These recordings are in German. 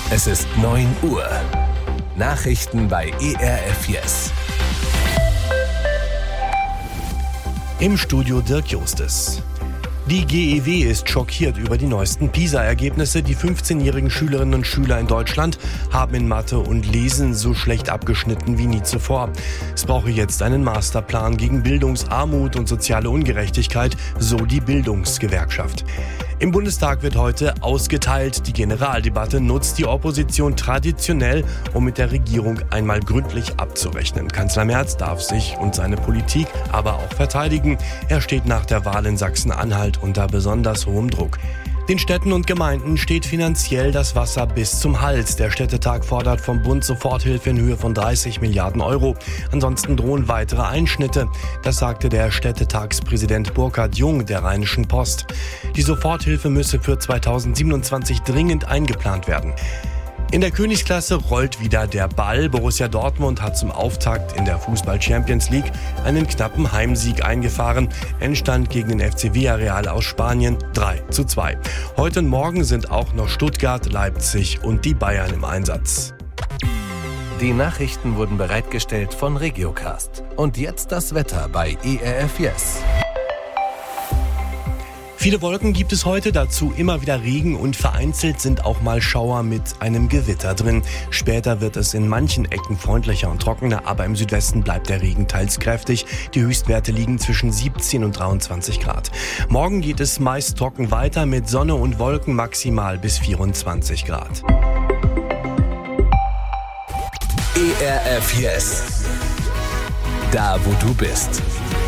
Es ist 9 Uhr. Nachrichten bei ERF Yes. Im Studio Dirk Justes. Die GEW ist schockiert über die neuesten PISA-Ergebnisse. Die 15-jährigen Schülerinnen und Schüler in Deutschland haben in Mathe und Lesen so schlecht abgeschnitten wie nie zuvor. Es brauche jetzt einen Masterplan gegen Bildungsarmut und soziale Ungerechtigkeit, so die Bildungsgewerkschaft. Im Bundestag wird heute ausgeteilt. Die Generaldebatte nutzt die Opposition traditionell, um mit der Regierung einmal gründlich abzurechnen. Kanzler Merz darf sich und seine Politik aber auch verteidigen. Er steht nach der Wahl in Sachsen-Anhalt unter besonders hohem Druck. Den Städten und Gemeinden steht finanziell das Wasser bis zum Hals. Der Städtetag fordert vom Bund Soforthilfe in Höhe von 30 Milliarden Euro. Ansonsten drohen weitere Einschnitte. Das sagte der Städtetagspräsident Burkhard Jung der Rheinischen Post. Die Soforthilfe müsse für 2027 dringend eingeplant werden. In der Königsklasse rollt wieder der Ball. Borussia Dortmund hat zum Auftakt in der Fußball-Champions League einen knappen Heimsieg eingefahren. Endstand gegen den FC Villarreal aus Spanien 3:2. Heute und morgen sind auch noch Stuttgart, Leipzig und die Bayern im Einsatz. Die Nachrichten wurden bereitgestellt von Regiocast. Und jetzt das Wetter bei ERF Yes. Viele Wolken gibt es heute, dazu immer wieder Regen und vereinzelt sind auch mal Schauer mit einem Gewitter drin. Später wird es in manchen Ecken freundlicher und trockener, aber im Südwesten bleibt der Regen teils kräftig. Die Höchstwerte liegen zwischen 17 und 23 Grad. Morgen geht es meist trocken weiter mit Sonne und Wolken maximal bis 24 Grad. ERF Yes. Da, wo du bist.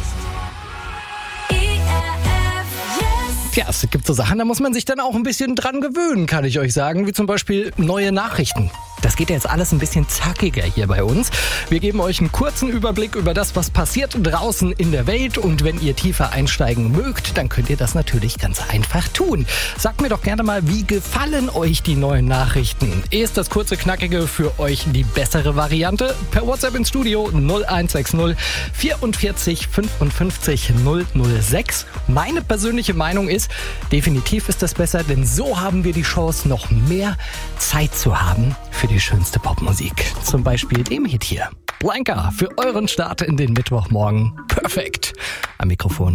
Ja, es gibt so Sachen, da muss man sich dann auch ein bisschen dran gewöhnen, kann ich euch sagen, wie zum Beispiel neue Nachrichten. Das geht ja jetzt alles ein bisschen zackiger hier bei uns. Wir geben euch einen kurzen Überblick über das, was passiert draußen in der Welt. Und wenn ihr tiefer einsteigen mögt, dann könnt ihr das natürlich ganz einfach tun. Sagt mir doch gerne mal, wie gefallen euch die neuen Nachrichten? Ist das kurze Knackige für euch die bessere Variante? Per WhatsApp ins Studio 0160 44 55 006. Meine persönliche Meinung ist, definitiv ist das besser, denn so haben wir die Chance, noch mehr Zeit zu haben für die schönste Popmusik. Zum Beispiel dem Hit hier. Blanca für euren Start in den Mittwochmorgen. Perfekt. Am Mikrofon